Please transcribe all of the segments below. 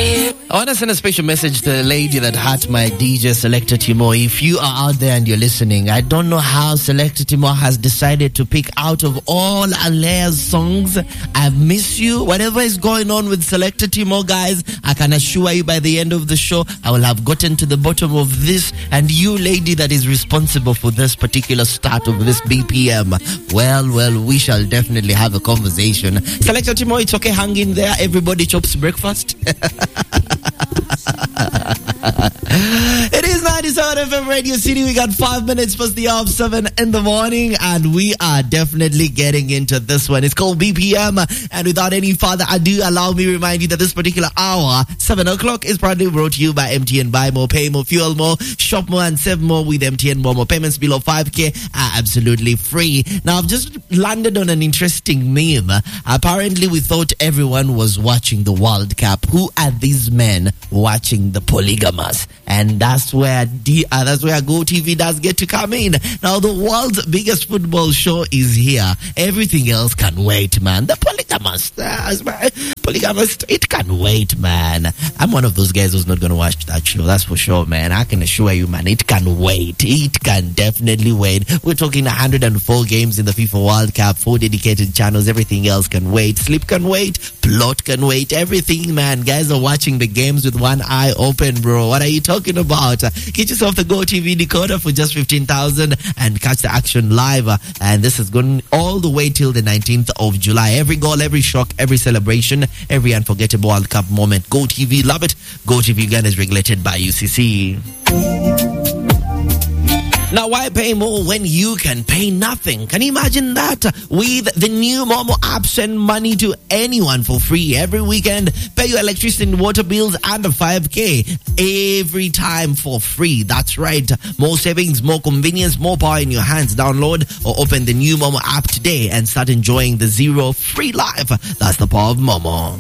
I want to send a special message to the lady that had my DJ Selector Timo. If you are out there and you're listening, I don't know how Selector Timo has decided to pick out of all Alea's songs. I miss you. Whatever is going on with Selector Timo, guys, I can assure you by the end of the show, I will have gotten to the bottom of this. And you, lady, that is responsible for this particular start of this BPM, well, we shall definitely have a conversation. Selector Timo, it's okay, hang in there. Everybody chops breakfast. It is 97 FM Radio City. We got 5 minutes past the hour of 7 in the morning, and we are definitely getting into this one. It's called BPM, and without any further ado, allow me to remind you that this particular hour, 7 o'clock, is proudly brought to you by MTN. Buy more, pay more, fuel more, shop more, and save more with MTN. More payments below 5K are absolutely free. Now, I've just landed on an interesting meme. Apparently, we thought everyone was watching the World Cup. Who are these men watching the polygamous? And that's where GoTV does get to come in. Now, the world's biggest football show is here. Everything else can wait, man. The polygamous, it can wait, man. I'm one of those guys who's not going to watch that show. That's for sure, man. I can assure you, man, it can wait. It can definitely wait. We're talking 104 games in the FIFA World Cup, 4 dedicated channels. Everything else can wait. Sleep can wait. Plot can wait. Everything, man. Guys are watching the games with one eye open, bro. What are you talking about? Get yourself the GoTV decoder for just 15,000 and catch the action live. And this is going all the way till the 19th of July. Every goal, every shock, every celebration, every unforgettable World Cup moment. GoTV, love it. GoTV again is regulated by UCC. Now, why pay more when you can pay nothing? Can you imagine that? With the new Momo app, send money to anyone for free every weekend. Pay your electricity and water bills under 5K every time for free. That's right. More savings, more convenience, more power in your hands. Download or open the new Momo app today and start enjoying the zero free life. That's the power of Momo.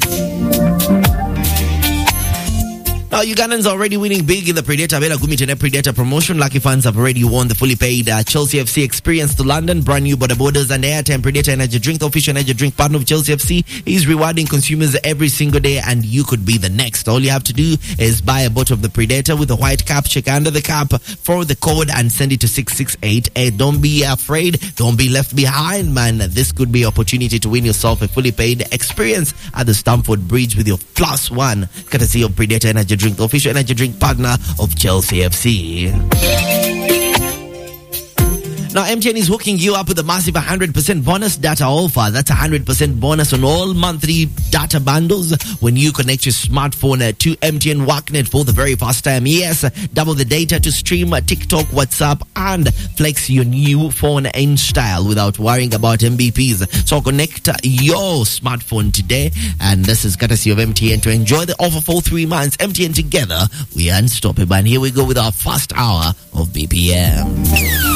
Now, Ugandans are already winning big in the Predator Bela Gumitene Predator promotion. Lucky fans have already won the fully paid Chelsea FC experience to London. Brand new Border Borders and Airtime Predator Energy Drink, the official energy drink partner of Chelsea FC, is rewarding consumers every single day, and you could be the next. All you have to do is buy a bottle of the Predator with a white cap, check under the cap for the code and send it to 668. Don't be afraid. Don't be left behind, man. This could be an opportunity to win yourself a fully paid experience at the Stamford Bridge with your +1, courtesy of Predator Energy Drink, the official energy drink partner of Chelsea FC. Now, MTN is hooking you up with a massive 100% bonus data offer. That's 100% bonus on all monthly data bundles when you connect your smartphone to MTN WorkNet for the very first time. Yes, double the data to stream TikTok, WhatsApp, and flex your new phone in style without worrying about MBPs. So connect your smartphone today, and this is courtesy of MTN to enjoy the offer for 3 months. MTN together, we are unstoppable. And here we go with our first hour of BPM.